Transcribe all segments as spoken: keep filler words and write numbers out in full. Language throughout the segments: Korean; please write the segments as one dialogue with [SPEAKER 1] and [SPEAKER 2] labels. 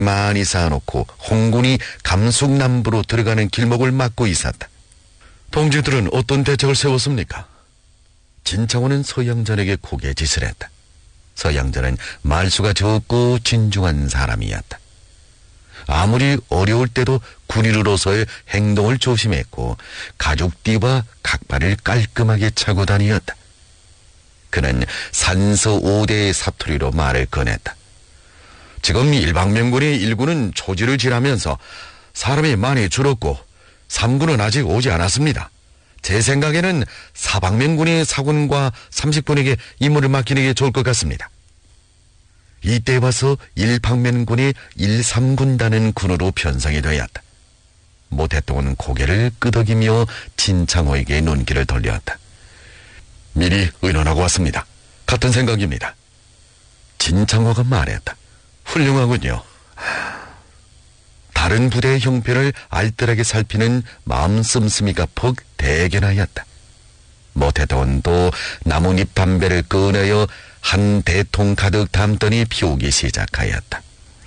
[SPEAKER 1] 많이 쌓아놓고 홍군이 감숙남부로 들어가는 길목을 막고 있었다. 동지들은 어떤 대책을 세웠습니까? 진창호는 서양전에게 고개짓을 했다. 서양전은 말수가 적고 진중한 사람이었다. 아무리 어려울 때도 군인으로서의 행동을 조심했고 가죽띠와 각발을 깔끔하게 차고 다니었다. 그는 산서 오대의 사투리로 말을 꺼냈다. 지금 일방면군의 일군은 초지를 지나면서 사람이 많이 줄었고 삼군은 아직 오지 않았습니다. 제 생각에는 사방면군의 사군과 삼십군에게 임무를 맡기는 게 좋을 것 같습니다. 이때 와서 일방면군이 일삼군단은 군으로 편성이 되었다. 모태똥은 고개를 끄덕이며 진창호에게 눈길을 돌렸다. 미리 의논하고 왔습니다. 같은 생각입니다. 진창호가 말했다. 훌륭하군요. 다른 부대의 형편을 알뜰하게 살피는 마음 씀씀이가 퍽 대견하였다. 모태똥은 또 나뭇잎 담배를 꺼내어 한 대통 가득 담더니 피우기 시작하였다.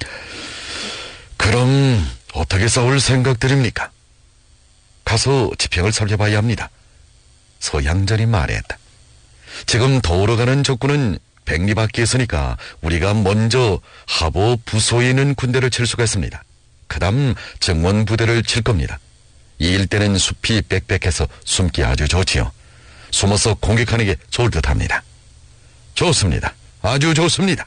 [SPEAKER 1] 그럼 어떻게 싸울 생각들입니까? 가서 지평을 살펴봐야 합니다. 서양전이 말했다. 지금 더불어가는 적군은 백리 밖에 있으니까 우리가 먼저 하보 부소에 있는 군대를 칠 수가 있습니다. 그 다음 정원 부대를 칠 겁니다. 이 일대는 숲이 빽빽해서 숨기 아주 좋지요. 숨어서 공격하는 게 좋을 듯합니다. 좋습니다. 아주 좋습니다.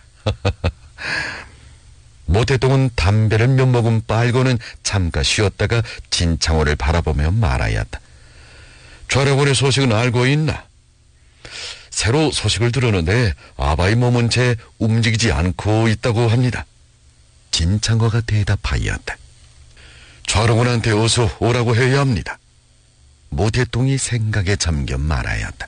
[SPEAKER 1] 모태똥은 담배를 몇 모금 빨고는 잠깐 쉬었다가 진창호를 바라보며 말하였다. 좌라군의 소식은 알고 있나? 새로 소식을 들었는데 아바의 몸은 채 움직이지 않고 있다고 합니다. 진창호가 대답하였다. 좌라군한테 어서 오라고 해야 합니다. 모태똥이 생각에 잠겨 말하였다.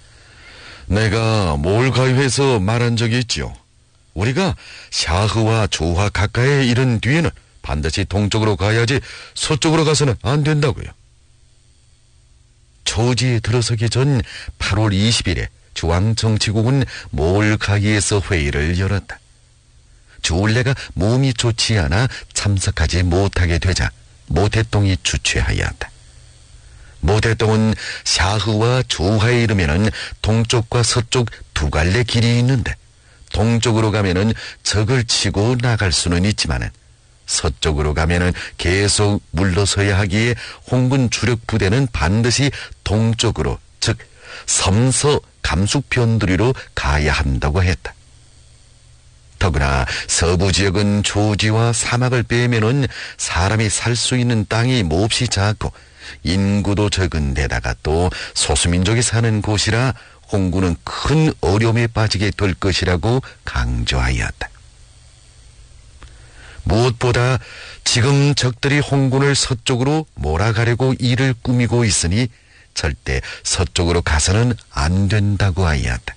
[SPEAKER 1] 내가 몰가유에서 말한 적이 있지요. 우리가 샤흐와 조화 가까이에 이른 뒤에는 반드시 동쪽으로 가야지 서쪽으로 가서는 안 된다고요. 초지에 들어서기 전 팔월 이십일에 중앙정치국은 몰가이에서 회의를 열었다. 주울레가 몸이 좋지 않아 참석하지 못하게 되자 모태똥이 주최하였다. 모태똥은 샤흐와 조화에 이르면은 동쪽과 서쪽 두 갈래 길이 있는데 동쪽으로 가면은 적을 치고 나갈 수는 있지만은 서쪽으로 가면은 계속 물러서야 하기에 홍군 주력 부대는 반드시 동쪽으로, 즉 섬서 감숙 변두리로 가야 한다고 했다. 더구나 서부 지역은 조지와 사막을 빼면은 사람이 살 수 있는 땅이 몹시 작고 인구도 적은 데다가 또 소수민족이 사는 곳이라 홍군은 큰 어려움에 빠지게 될 것이라고 강조하였다. 무엇보다 지금 적들이 홍군을 서쪽으로 몰아가려고 일을 꾸미고 있으니 절대 서쪽으로 가서는 안 된다고 하였다.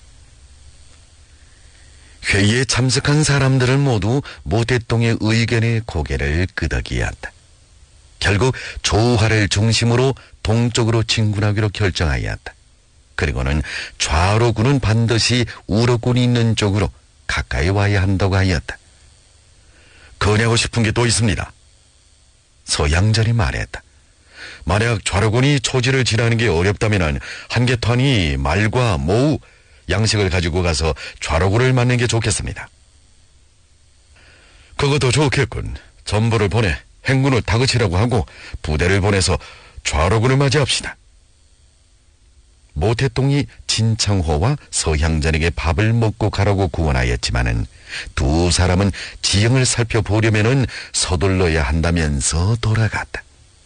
[SPEAKER 1] 회의에 참석한 사람들은 모두 모태똥의 의견에 고개를 끄덕이었다. 결국 조화를 중심으로 동쪽으로 진군하기로 결정하였다. 그리고는 좌로군은 반드시 우로군이 있는 쪽으로 가까이 와야 한다고 하였다. 건의하고 싶은 게 또 있습니다. 서양전이 말했다. 만약 좌로군이 초지를 지나는 게 어렵다면 한계탄이 말과 모우, 양식을 가지고 가서 좌로군을 맞는 게 좋겠습니다. 그것도 좋겠군. 전부를 보내 행군을 다그치라고 하고 부대를 보내서 좌로군을 맞이합시다. 모태똥이 진창호와 서향전에게 밥을 먹고 가라고 구원하였지만은 두 사람은 지형을 살펴보려면은 서둘러야 한다면서 돌아갔다.